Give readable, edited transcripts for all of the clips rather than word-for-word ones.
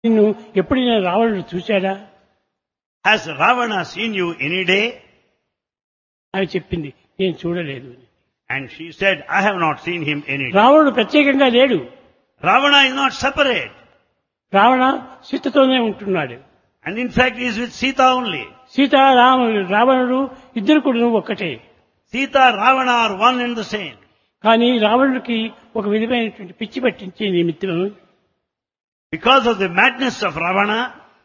నిన్ను ఎప్పుడైనా రావణుడు చూశాడా Has Ravana seen you any day? అని చెప్పింది. నేను చూడలేదు. And she said, I have not seen him any day. రావణుడు ప్రత్యేకంగా లేడు. Ravana is not separate. Ravana సీతతోనే ఉంటున్నాడు. And in fact, he is with Sita only. Sita రావణుడు ఇద్దరు కూడా ఒక్కటే. Sita, Ravana are one and the same. కానీ రావణుడికి ఒక విధమైనటువంటి పిచ్చి పట్టించే నిమిత్తం Because of the madness of Ravana,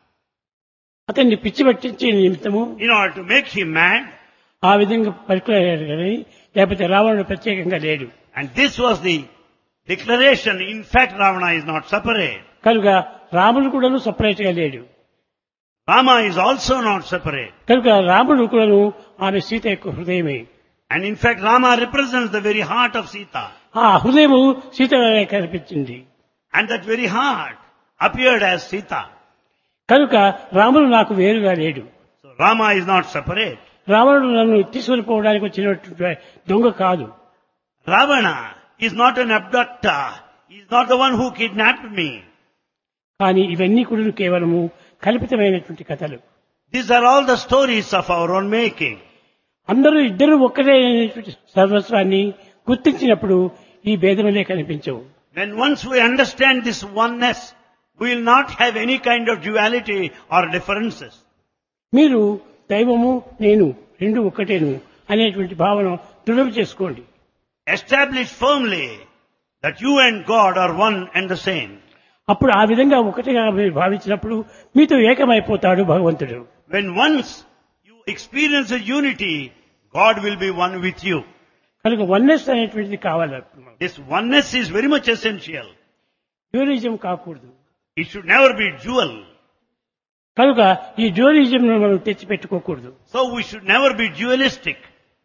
అతన్ని పిచ్చి పట్టించే నిమిత్తము in order to make him mad, ఆ విధంగా పరికలాడు కానీ లేకపోతే రావణుడు ప్రత్యేకంగా లేడు. and this was the declaration. In fact, Ravana is not separate. కనుక రాముడు కూడాను సపరేట్ గా లేడు. Rama is also not separate. కనుక రాముడు కూడాను ఆమె సీత యొక్క హృదయమే. And in fact, Rama represents the very heart of Sita. ఆ హృదయము సీతగానే కనిపించింది. And that very heart appeared as Sita. కనుక రాముడు నాకు వేరుగా లేడు. So Rama is not separate. రావణుడు నన్ను తీసుకుపోవడానికి వచ్చినటువంటి దొంగ కాదు. Ravana is not an abductor. He is not the one who kidnapped me. కానీ ఇవన్నీ కూడా కేవలము కల్పితమైనటువంటి కథలు. These are all the stories of our own making. అందరూ ఇద్దరు ఒక్కటే అనేటువంటి సర్వస్వాన్ని గుర్తించినప్పుడు ఈ భేదములే కనిపించవు. When once we understand this oneness, we will not have any kind of duality or differences. మీరు దైవము నేను రెండు ఒక్కటేను అనేటువంటి భావన దృఢం చేసుకోండి. Establish firmly that you and God are one and the same. అప్పుడు ఆ విధంగా ఒకటిగా మీరు భావించినప్పుడు మీతో ఏకమైపోతాడు భగవంతుడు. When once you experience a unity, God will be one with you. కనుక వన్నెస్ అనేటువంటిది కావాలి. This oneness is very much essential. Dualism కాకూడదు. It should never be dual. కనుక ఈ డ్యూయలిజం మనం తెచ్చిపెట్టుకోకూడదు. So we should never be dualistic.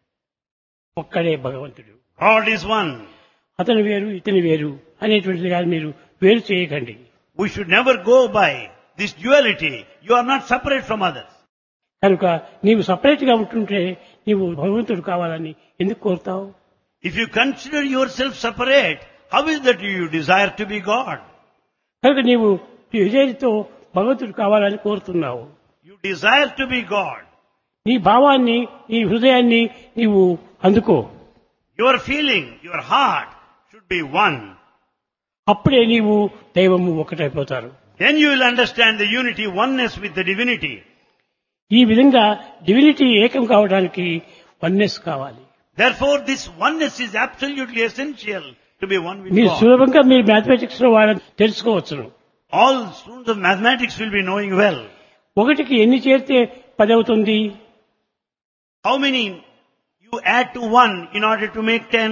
ఒక్కడే భగవంతుడు. God is one. అతను వేరు ఇతని వేరు అనేటువంటిది కాదు, మీరు వేరు చేయకండి. We should never go by this duality. You are not separate from others. కనుక నీవు సపరేట్ గా ఉంటుంటే నీవు భగవంతుడు కావాలని ఎందుకు కోరుతావు? If you consider yourself separate, how is that you desire to be God? కనుక నీవు విజయంతో భగవంతుడు కావాలని కోరుతున్నావు. You desire to be God. నీ భావాన్ని నీ హృదయాన్ని నీవు అందుకో. Your feeling, your heart should be one. అప్పుడే నీవు దైవము ఒకటైపోతారు. Then you will understand the unity, oneness with the divinity. ఈ విధంగా డివినిటీ ఏకం కావడానికి వన్నెస్ కావాలి. Therefore, this oneness is absolutely essential to be one with మీరు God. సులభంగా మీరు మ్యాథమెటిక్స్ లో వాళ్ళని తెలుసుకోవచ్చును. All students of mathematics will be knowing well. ఒకటికి ఎన్ని చేరితే 10 అవుతుంది? How many you add to 1 in order to make 10?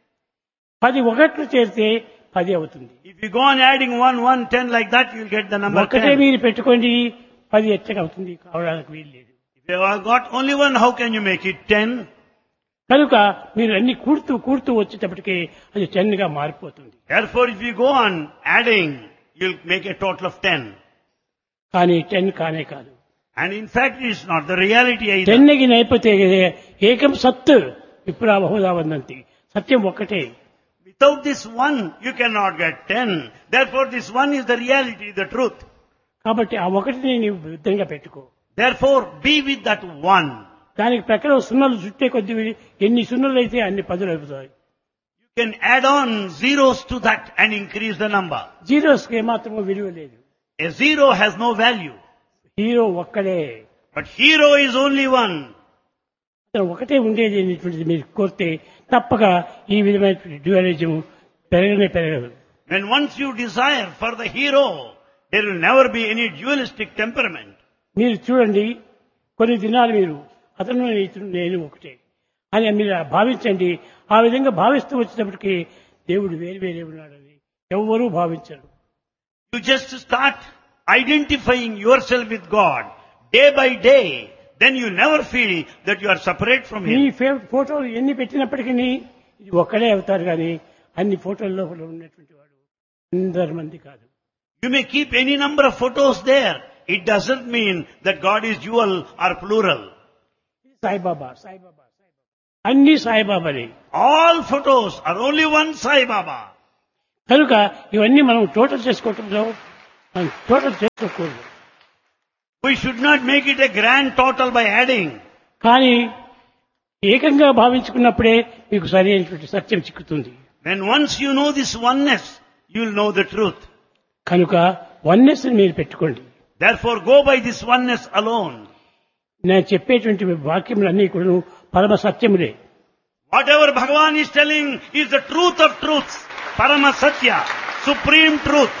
10 ఒకట్లు చేరితే 10 అవుతుంది. If you go on adding 1, 1, 10 like that, you will get the number ఒకటే 10. మీరు పెట్టుకోండి, 10 ఎచ్చగా అవుతుంది, కావడానికి వీలు లేదు. If you have got only 1, how can you make it 10? కనుక మీరు అన్ని కూడుతూ వచ్చేటప్పటికి అది 10 గా మారిపోతుంది. Therefore, if you go on adding, you will make a total of 10. కానీ 10 కానే కాదు. And in fact, it is not the reality either. 10 కి నైపోతే ఏకం సత్ విప్రా బహుదా వందంతి. సత్యం ఒక్కటే. Without this 1, you cannot get 10. Therefore, this 1 is the reality, the truth. కాబట్టి ఆ ఒకటిని నీవు విధంగా పెట్టుకో. Therefore, be with that 1. దానికి ప్రకారం సున్నలు చుట్టే కొద్ది ఎన్ని సున్నలు అయితే అన్ని 10 అవుతాయి. You can add on zeros to that and increase the number. జీరోస్కి ఏమాత్రమో విలువ లేదు. A 0 has no value. Hero ఒక్కడే. But hero is only one. అతను ఒకటే ఉండేది అనేటువంటిది మీరు కోరితే తప్పక ఈ విధమైన డ్యూయలిజం పెరగదు. When once you desire for the hero, there will never be any dualistic temperament. మీరు చూడండి, కొన్ని దినాలు మీరు అతను ఇతను నేను ఒకటే అని మీరు భావించండి. ఆ విధంగా భావిస్తూ వచ్చేటప్పటికి దేవుడు వేరే ఉన్నాడని ఎవరూ భావించరు. You just start identifying yourself with God day by day. Then you never feel that you are separate from నీ Him. ఫోటోలు ఎన్ని పెట్టినప్పటికీ ఇది ఒక్కడే అవుతారు కానీ అన్ని ఫోటోల లోపల ఉన్నటువంటి వాడు 100 మంది కాదు. You may keep any number of photos there. It doesn't mean that God is dual or plural. Saibaba అన్ని సాయిబాబానే. All photos are only one Sai Baba. కనుక ఇవన్నీ మనం టోటల్ చేసుకోవటంలో మనం టోటల్ చేసుకోకూడదు. We should not make it a grand total by adding. కానీ ఏకంగా భావించుకున్నప్పుడే మీకు సరైనటువంటి సత్యం చిక్కుతుంది. When once you know this oneness, you will know the truth. కనుక వన్నెస్ మీరు పెట్టుకోండి. Therefore, go by this oneness alone. నేను చెప్పేటువంటి వాక్యములన్నీ కూడా పరమ సత్యములే. Whatever Bhagavan is telling is the truth of truths, Parama Satya, supreme truth.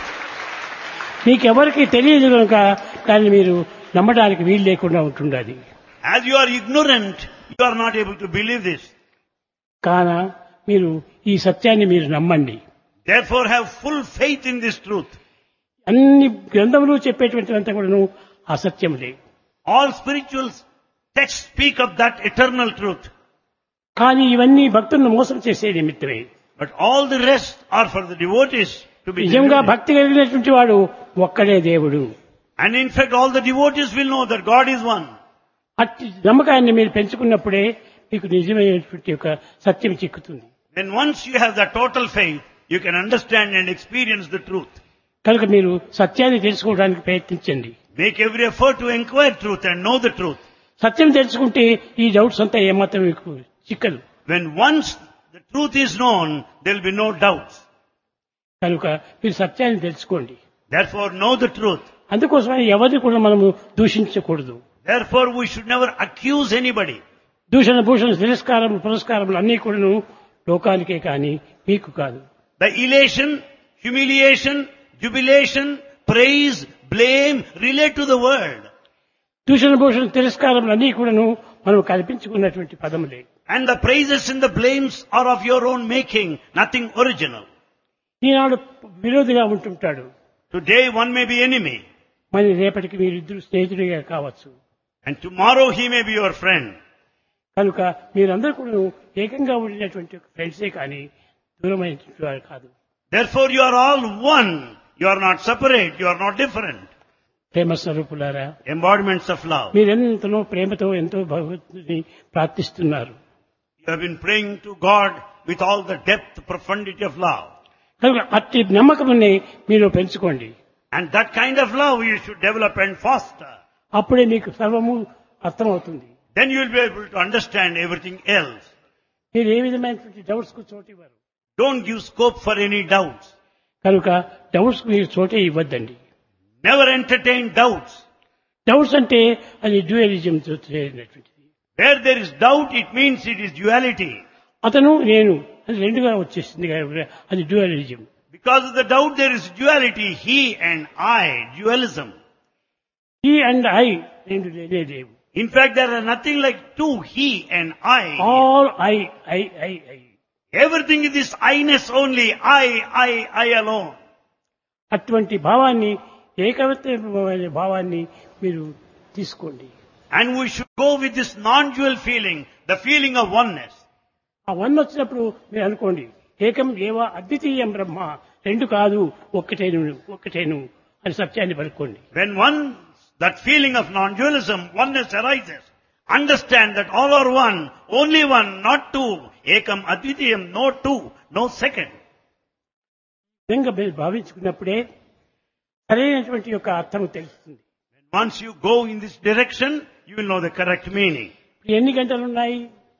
మీకెవరికి తెలియదు కనుక దాన్ని మీరు నమ్మడానికి వీలు లేకుండా ఉంటుండాలి. As you are ignorant, you are not able to believe this. కాన మీరు ఈ సత్యాన్ని మీరు నమ్మండి. Therefore, have full faith in this truth. అన్ని గ్రంథములు చెప్పేటువంటివంతా కూడాను అసత్యములే. All spiritual texts speak of that eternal truth. కానీ ఇవన్నీ భక్తులను మోసం చేసే నిమిత్తమే. But all the rest are for the devotees to be నిజంగా deluded. భక్తి కలిగినటువంటి వాడు ఒక్కడే దేవుడు. And in fact, all the devotees will know that God is one. అట్టి నమ్మకాన్ని మీరు పెంచుకున్నప్పుడే మీకు నిజమైనటువంటి ఒక సత్యం చిక్కుతుంది. When once you have that total faith, you can understand and experience the truth. కనుక మీరు సత్యాన్ని తెలుసుకోవడానికి ప్రయత్నించండి. Make every effort to inquire truth and know the truth. సత్యం తెలుసుకుంటే ఈ డౌట్స్ అంతా ఏమాత్రం మీకు చిక్కదు. When once the truth is known, there will be no doubts. కనుక మీరు సత్యాన్ని తెలుసుకోండి. Therefore, know the truth. అందుకోసమని ఎవరిని కూడా మనము దూషించకూడదు. Therefore, we should never accuse anybody. దూషణ భూషణ తిరస్కారం పురస్కారములు అన్నీ కూడాను లోకానికే కానీ మీకు కాదు. The elation, humiliation, jubilation, praise, blame relate to the world. దూషణ భూషణ తిరస్కారములు అన్నీ కూడాను మనం కల్పించుకున్నటువంటి పదములే. And the praises and the blames are of your own making, nothing original. Eenadu విరోధిగా ఉంటుంటాడు. Today one may be enemy, మరి రేపటికి మీరిద్దరు స్నేహితుడిగా కావచ్చు. and tomorrow he may be your friend. కనుక మీరందరూ కూడా ఏకంగా ఉండినటువంటి ఫ్రెండ్సే కానీ దూరమైనటువంటి వారు కాదు. Therefore you are all one. You are not separate. You are not different. ప్రేమ స్వరూపులారా, Embodiments of love. మీరెంతనో ప్రేమతో ఎంతో భగవంతుని ప్రార్థిస్తున్నారు. You have been praying to God with all the depth, profundity of love. కనుక అట్టి నమ్మకముని మీరు పెంచుకోండి. And that kind of love you should develop and foster. అప్పుడే మీకు సర్వము అర్థమవుతుంది. Then you will be able to understand everything else. మీరు ఏ విధమైనటువంటి డౌట్స్ కు చోటు ఇవ్వరు. Don't give scope for any doubts. కనుక డౌట్స్ కు మీరు చోటే ఇవ్వద్దండి. Never entertain doubts. డౌట్స్ అంటే అది డ్యూయలిజం తో చేరినటువంటిది. Where there is doubt, it means it is duality. అతను నేను అది రెండుగా వచ్చేసింది కాబట్టి అది dualism. Because of the doubt, there is duality. He and I, dualism. He and I రెండు లేవు. In fact, there are nothing like two, he and I. All I I I I. Everything is this I-ness only. I alone. అటువంటి భావాన్ని ఏకత్వమైన భావాన్ని మీరు తీసుకోండి. And we should go with this non-dual feeling, the feeling of oneness. ఆ one వచ్చినప్పుడు మీరు అనుకోండి, ఏకం ఏవ అద్వితీయం బ్రహ్మ, రెండు కాదు ఒక్కటేను అని సత్యాన్ని పలుకోండి. When that feeling of non-dualism, oneness arises, understand that all are one, only one, not two. Ekam advitiyam, no two, no second. విధంగా మీరు భావించుకున్నప్పుడే సరైనటువంటి యొక్క అర్థం తెలుస్తుంది. Once you go in this direction, you will know the correct meaning. ఎన్ని గంటలు ఉన్నాయి?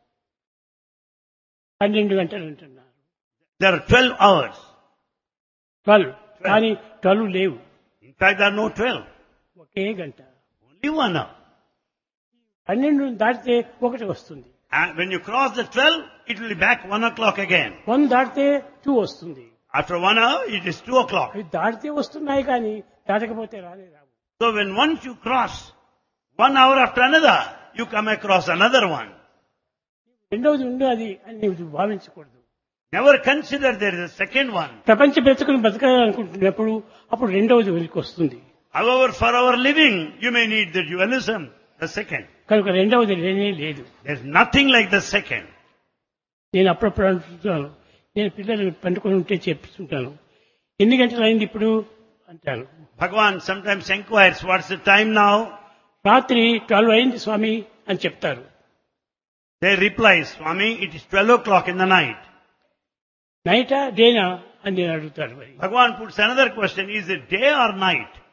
12 గంటలు అంటున్నారు. There are 12 hours. 12 కానీ 12 లేవు. In fact, there are no 12. ఒకే గంట. Only 1 hour. 12 దాటితే 1 వస్తుంది. And when you cross the 12, it will be back 1 o'clock again. 1 దాటితే 2 వస్తుంది. After 1 hour, it is 2 o'clock. అవి దాటితే వస్తున్నాయి కానీ దాటకపోతే రావు. So when once you cross 1 hour after another, you come across another one. రెండవది ఉండదు అని నీవు భావించకూడదు. Never consider there is a second one. ప్రపంచ బ్రతుకుని బతకాలనుకుంటున్నప్పుడు అప్పుడు రెండవది వెలికి వస్తుంది. However, for our living, you may need the dualism, the second. కనుక రెండవది లేనే లేదు. There is nothing like the second. నేను అప్పుడప్పుడు అంటుంటాను, నేను పిల్లలు పండుకొని ఉంటే చెప్తుంటాను, ఎన్ని గంటలు అయింది ఇప్పుడు అంటాను. Bhagavan sometimes inquires, what's the time now? రాత్రి 12 అయింది స్వామి అని చెప్తారు. They reply, Swami, it is 12 o'clock in the night. నైటా డేనా అని నేను అడుగుతాను. మరి Bhagavan puts another question, is it day or night?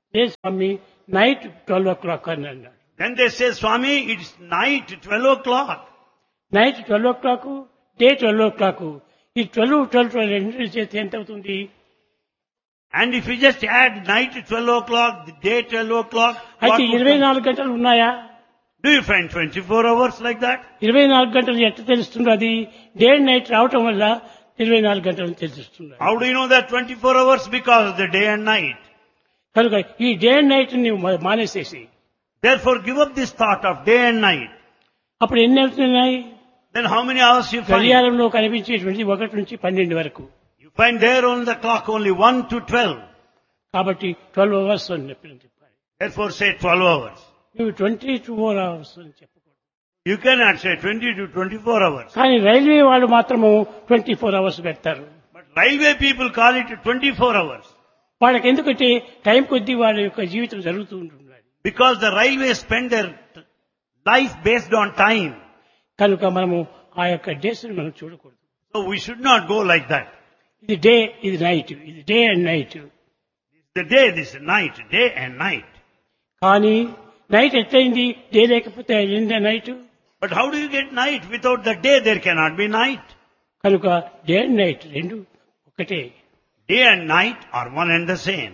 A Swamy night 12 o'clock అని అన్నాడు. Then they say, Swami, it's night, 12 o'clock. Night 12 o'clock, day 12 o'clock. ఈ 12 రెండు చేస్తే ఎంత అవుతుంది? And if you just add night 12 o'clock, the day 12 o'clock, అయితే what would 24 గంటలు ఉన్నాయా? do you find 24 hours like that? 24 గంటలు ఎట్లా తెలుస్తుంది? అది డే అండ్ నైట్ రావటం వల్ల 24 గంటలు తెలుస్తుంది. How do you know that 24 hours? Because of the day and night. కనుక ఈ డే అండ్ నైట్ ని మానేసేసి Therefore, give up this thought of day and night. అప్పుడు ఎన్ని అవుతున్నాయి? Then how many hours you find? గడియారంలో కనిపించేటువంటి 1 నుంచి 12 వరకు. You find there on the clock only 1 to 12. కాబట్టి 12 అవర్స్ అని చెప్పాలి. Therefore, say 12 hours. నువ్వు 24 అవర్స్ అని చెప్పకూడదు. You cannot say 20 to 24 hours. కానీ రైల్వే వాళ్ళు మాత్రము 24 అవర్స్ పెడతారు. But railway people call it 24 hours. వాళ్ళకి ఎందుకంటే టైం కొద్దీ వాళ్ళ యొక్క జీవితం జరుగుతూ ఉంటుంది. Because the railways spend their life based on time. కనుక మనము ఆ యొక్క డేస్ మనం చూడకూడదు. So we should not go like that. ఇది డే, ఇది నైట్, ఇది day and night. The day, this is night, day and night. కానీ నైట్ ఎట్లయింది? డే లేకపోతే అయిందా night? But how do you get night? Without the day, there cannot be night. కనుక day and night రెండు ఒకటే. Day and night are one and the same.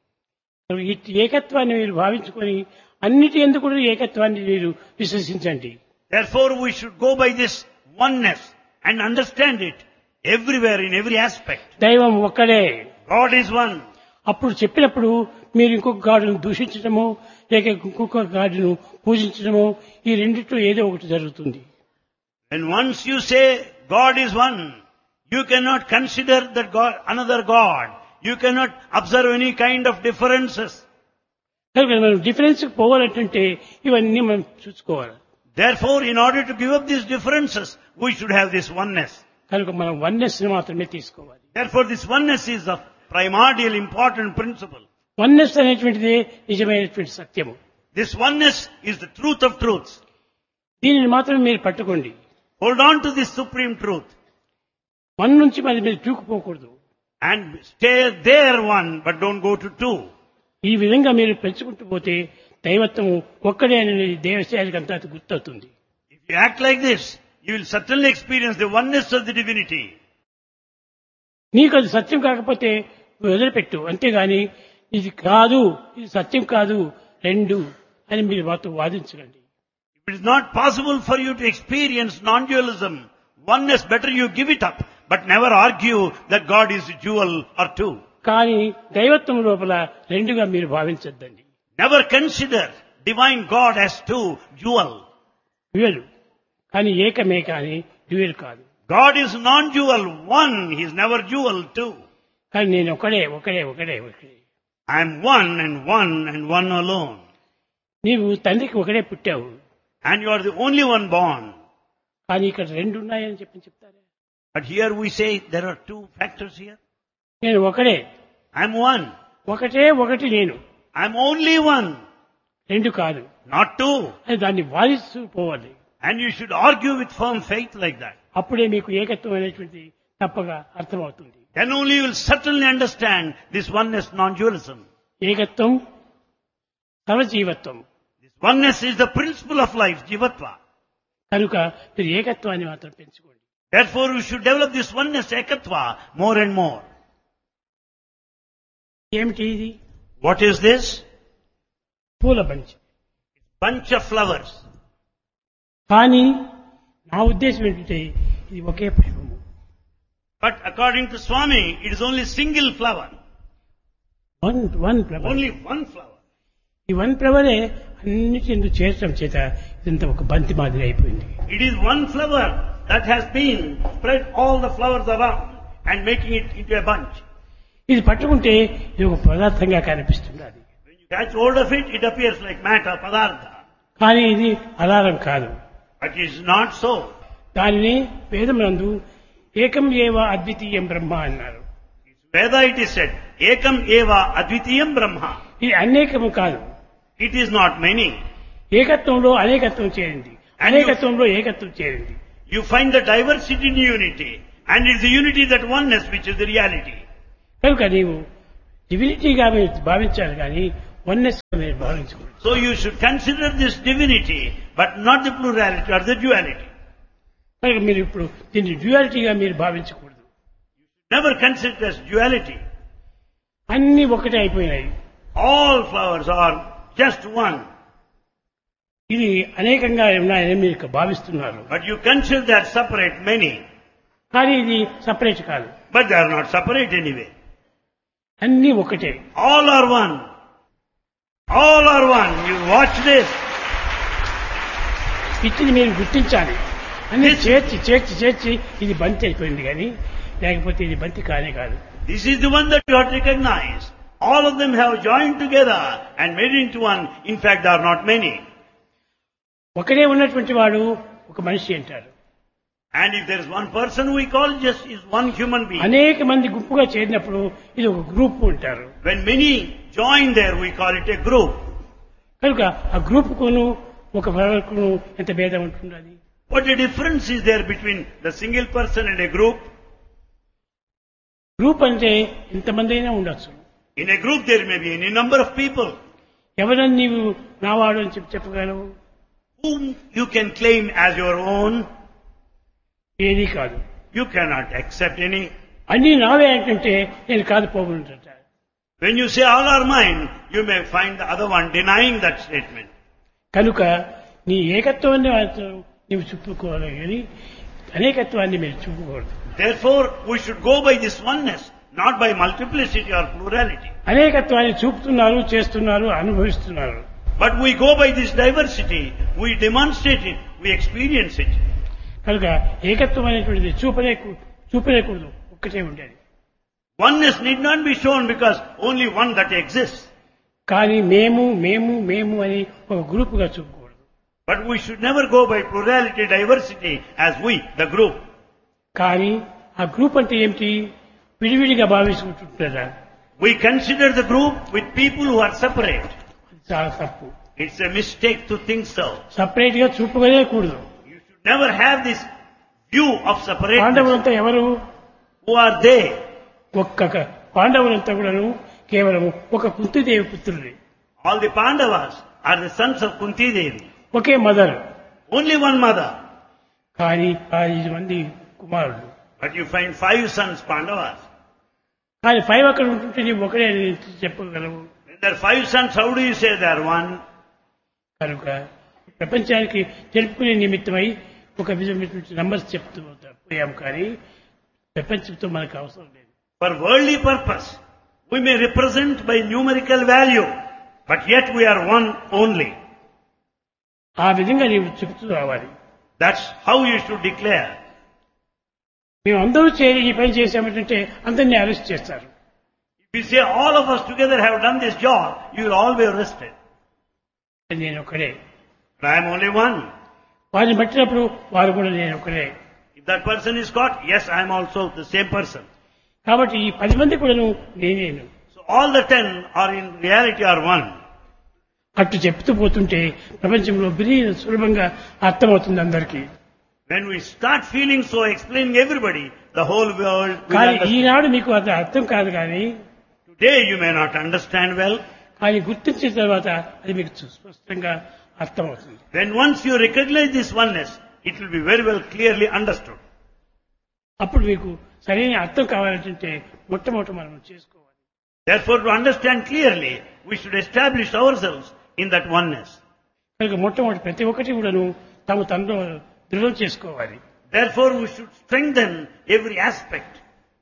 ఈ ఏకత్వాన్ని మీరు భావించుకొని అన్నిటి ఎందుకు కూడా ఏకత్వాన్ని మీరు విశ్వసించండి. Therefore, we should go by this oneness and understand it everywhere in every aspect. దైవం ఒక్కడే. God is one. అప్పుడు చెప్పినప్పుడు మీరు ఇంకొక గాడును దూషించడము లేక ఇంకొక గాడును పూజించడము ఈ రెండిట్లో ఏదో ఒకటి జరుగుతుంది. And once you say God is one, you cannot consider that God another God. You cannot observe any kind of differences. కనుక మనం డిఫరెన్స్ పోవాలంటే ఇవన్నీ మనం చూసుకోవాలి. Therefore, in order to give up these differences, we should have this oneness. కనుక మనం oneness ని మాత్రమే తీసుకోవాలి. Therefore, this oneness is the primordial important principle. Oneness అనేటువంటిది నిజమైనటువంటి సత్యము. This oneness is the truth of truths. దీనిని మాత్రమే మీరు పట్టుకోండి. Hold on to this supreme truth. One నుంచి మరి మీరు దూకుపోకూడదు. And stay there one, but don't go to two. ఈ విధంగా మీరు పెంచుకుంటూ పోతే దైవత్వము ఒక్కడే అనేది దేవశాలకు అంతా గుర్తవుతుంది. If you act like this, you will certainly experience the oneness of the divinity. నీకు అది సత్యం కాకపోతే వదిలిపెట్టు, అంతేగాని ఇది కాదు, ఇది సత్యం కాదు రెండు అని మీరు మాతో వాదించకండి. If it is not possible for you to experience non-dualism, oneness, better you give it up, but never argue that God is a jewel or two. కానీ దైవత్వం లోపల రెండుగా మీరు భావించద్దండి. Never consider divine God as two jewel. Dual కానీ ఏకమే కానీ dual కాదు. God is non-jewel, one. He is never jewel, two. కానీ నేను ఒకడే ఒకడే ఒకడే ఒకడే. I am one and one alone. నీవు తండ్రికి ఒకడే పుట్టావు. And you are the only one born. కానీ ఇక్కడ రెండు ఉన్నాయని చెప్తారా? But here we say there are two factors here. నేను ఒకడే. I am one. ఒకటే ఒకటి నేను. I am only one. రెండు కాదు. Not two. అని దాన్ని వాదిస్తూ పోవాలి. And you should argue with firm faith like that. అప్పుడే మీకు ఏకత్వం అనేటువంటిది తప్పగా అర్థమవుతుంది. Then only you will certainly understand this oneness, non-dualism. ఏకత్వం సర్వజీవత్వం. This oneness is the principle of life, jivatva. కనుక మీరు ఏకత్వాన్ని మాత్రం పెంచుకోండి. Therefore, we should develop this oneness, ekatva, more and more. ఏమిటి ఇది? What is this? పూల బంచ్. Bunch of flowers. కానీ నా ఉద్దేశం ఏంటంటే ఇది ఒకే పుష్పము. But according to Swami, it is only single flower. One flower. Only one flower. ఈ వన్ ఫ్లవరే అన్నిటి ఎందుకు చేర్చడం చేత ఇదంతా ఒక బంతి మాదిరి అయిపోయింది. It is one flower that has been spread all the flowers around and making it into a bunch. ఇది పట్టుకుంటే ఇది ఒక పదార్థంగా కనిపిస్తుంది. అది When you catch hold of it, it appears like matter, padartha. కానీ ఇది అలారం కాదు. But it is not so. దానిని వేదమునందు ఏకం ఏవ అద్వితీయం బ్రహ్మ అన్నారు. Veda it is said, ekam eva advitiyam brahma. ఇది అనేకము కాదు. It is not many. ఏకత్వంలో అనేకత్వం చేరింది, అనేకత్వంలో ఏకత్వం చేరింది. You find the diversity in unity, and it is the unity, that oneness, which is the reality. కనుక నీవు డివినిటీగా భావించాలి కానీ వన్నెస్ మీరు భావించకూడదు. So you should consider this divinity, but not the plurality or the duality. కనుక మీరు ఇప్పుడు దీన్ని డ్యుయాలిటీగా మీరు భావించకూడదు. Never consider it as duality. అన్ని ఒకటే అయిపోయినాయి. All flowers are just one. ఇది అనేకంగా ఉన్నాయని మీరు భావిస్తున్నారు. But you consider that separate many. కానీ ఇది సపరేట్ కాదు. But they are not separate anyway. అన్ని ఒకటే. All are one. All are one. You watch this. ఇచ్చిని మీరు గుర్తించాలి. అన్ని చేర్చి చేర్చి చేర్చి ఇది బంతి అయిపోయింది కానీ లేకపోతే ఇది బంతి కానే కాదు. This is the one that you have to recognize. All of them have joined together and made into one. In fact, there are not many. ఒకడే ఉన్నటువంటి వాడు ఒక మనిషి అంటారు. And if there is one person, we call just is one human being. అనేక మంది గుంపుగా చేరినప్పుడు ఇది ఒక గ్రూప్ అంటారు. When many join there, we call it a group. కనుక ఆ గ్రూప్ కును ఒక ఫ్లవర్కును ఎంత భేదం ఉంటున్నది. What a difference is there between the single person and a group? Group అంటే ఎంతమంది అయినా ఉండొచ్చు. In a group, there may be any number of people. ఎవరని నీవు నావాడు అని చెప్పగలవు? Whom you can claim as your own. ఏది కాదు. You cannot accept any. అన్ని నావే అంటే నేను కాదు పోగుంటుంట. When you say all are mine, you may find the other one denying that statement. కనుక నీ ఏకత్వాన్ని నీవు చూపుకోవాలి కానీ అనేకత్వాన్ని మీరు చూపకూడదు. Therefore, we should go by this oneness, not by multiplicity or plurality. అనేకత్వాన్ని చూపుతున్నారు, చేస్తున్నారు, అనుభవిస్తున్నారు. But we go by this diversity, we demonstrate it, we experience it. కనుక ఏకత్వం అనేటువంటిది చూపలేకూడదు, ఒక్కటే ఉండేది. Oneness need not be shown because only one that exists. కానీ మేము మేము మేము అని ఒక గ్రూపుగా చూపకూడదు. But we should never go by plurality, diversity as we, the group. కానీ ఆ గ్రూప్ అంటే ఏమిటి? విడివిడిగా భావించుకుంటుంటారా? We consider the group with people who are separate. చాలా తప్పు. It's a mistake to think so. Separate గా చూపలేకూడదు. You should never have this view of separateness. పాండవులంతా ఎవరు? Who are they? ఒక్క పాండవులంతా కూడాను కేవలం ఒక Kunti Devi పుత్రులే. All the Pandavas are the sons of Kunti Devi. Okay mother. Only one mother. కానీ 5 మంది కుమారులు. But you find 5 sons Pandavas. కానీ 5 అక్కడ ఉంటుంటే నీవు ఒకడే చెప్పగలవు. When there are 5 sons, how do you say they are one? కనుక ప్రపంచానికి తెలుపుకునే నిమిత్తమై ఒక విధమైనటువంటి నంబర్స్ చెప్తూ పోయాము కానీ ప్రపంచంతో మనకు అవసరం లేదు. For worldly purpose, we may represent by numerical value, but yet we are one only. ఆ విధంగా నీవు చెబుతూ రావాలి. That's how you should declare. మేము అందరూ చేరి ఈ పని చేశామంటే అందరినీ అరెస్ట్ చేస్తారు. If you say all of us together have done this job, you will all be arrested. నేను ఒకడే. But I am only one. వారిని పట్టినప్పుడు వారు కూడా నేను ఒకడే. If that person is caught, yes, I am also the same person. కాబట్టి ఈ 10 మంది కూడా నేనేను. So all the 10 are in reality are one. అట్టు చెప్తూ పోతుంటే ప్రపంచంలో సులభంగా అర్థమవుతుంది అందరికీ. When we start feeling so, explaining everybody, the whole world will కానీ understand. ఈనాడు మీకు అది అర్థం కాదు కానీ Today you may not understand well. కానీ గుర్తించిన తర్వాత అది మీకు స్పష్టంగా అర్థమవుతుంది. When once you recognize this oneness, it will be very well clearly understood. అప్పుడు మీకు సరైన అర్థం కావాలంటే మొట్టమొదటి మనం చేసుకోవాలి. Therefore, to understand clearly, we should establish ourselves in that oneness. కనుక మొట్టమొదటి ప్రతి ఒక్కటి కూడాను తనలో దృఢం చేసుకోవాలి. Therefore, we should strengthen every aspect.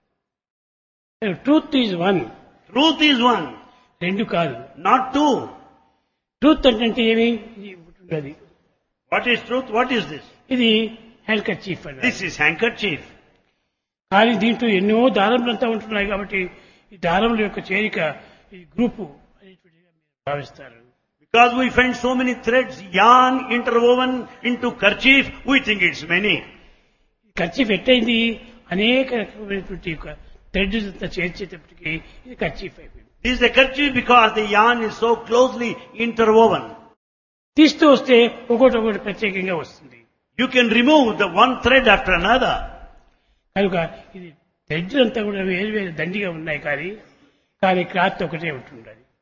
Truth is one. Truth is one, రెండు కాదు. not two. ట్రూత్ అంటే ఏమి? ఇది ఉంటుంది. What is truth? What is this? ఇది హ్యాండ్ కర్చీఫ్ అన్నది. This is handkerchief. కానీ దీంట్లో ఎన్నో దారములంతా ఉంటున్నాయి కాబట్టి ఈ దారముల యొక్క చేరిక ఈ గ్రూపు అనేటువంటిగా మీరు భావిస్తారు. Because we find so many threads, yarn interwoven into kerchief, we think it's many. Kerchief ఎట్టయింది? అనేక రకమైనటువంటి థ్రెడ్స్ అంతా చేర్చేటప్పటికి ఇది కర్చీఫ్ అయిపోయింది. This is a kerchief because the yarn is so closely interwoven. తీస్తూ వస్తే ఒకటి ప్రత్యేకంగా వస్తుంది. You can remove the one thread after another. కనుక ఇది థ్రెడ్స్ అంతా కూడా వేరు వేరు దండిగా ఉన్నాయి కానీ క్లాత్ ఒకటే ఉంటుండదు.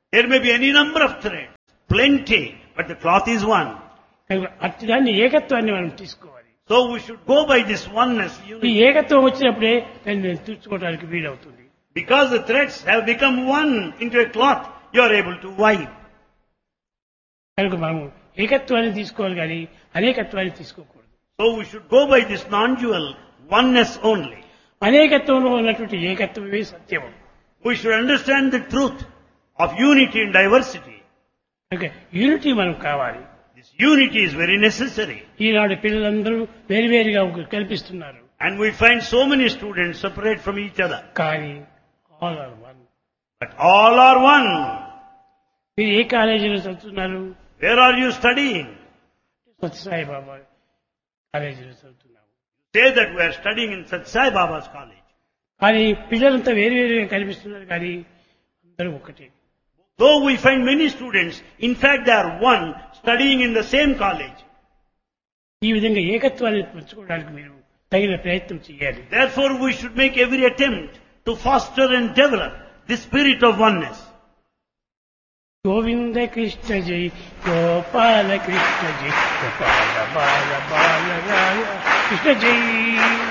There may be any number of threads, plenty, but the cloth is one. అట్టి దాన్ని ఏకత్వాన్ని మనం తీసుకోవాలి. So we should go by this oneness, ఈ unity. ఏకత్వం వచ్చినప్పుడే దాన్ని తీర్చుకోవడానికి వీలవుతుంది. Because the threads have become one into a cloth, you are able to wipe. కనుక మనం ఏకత్వాన్ని తీసుకోవాలి కానీ అనేకత్వాన్ని తీసుకోకూడదు. So we should go by this non-dual oneness only. అనేకత్వంలో ఉన్నటువంటి ఏకత్వమే సత్యం. We should understand the truth of unity and diversity. కనుక unity మనం కావాలి. This unity is very necessary. ఈనాడు పిల్లలందరూ వేరువేరుగా కల్పిస్తున్నారు. And we find so many students separate from each other. కానీ all are one. But all are one. మీరు ఏ కాలేజీలో చదువుతున్నారు? Where are you studying? Sathya Sai బాబా కాలేజీలో చదువుతున్నాము. Say that we are studying in Sat Sai Baba's college. కానీ పిల్లలంతా వేరువేరుగా కనిపిస్తున్నారు కానీ అందరూ ఒకటే. Though we find many students, in fact they are one, studying in the same college. ఈ విధంగా ఏకత్వాన్ని పెంచుకోవడానికి మీరు తగిన ప్రయత్నం చేయాలి. Therefore we should make every attempt to foster and develop the spirit of oneness. Govinda Krishna జై గోపాల కృష్ణ జై గోపాల బాల బాల రాయ కృష్ణ జై.